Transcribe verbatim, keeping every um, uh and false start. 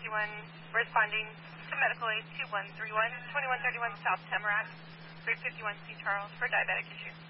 thirty-one, responding to medical aid two one three one, twenty-one thirty-one South Tamarack, three fifty-one C Charles for diabetic issue.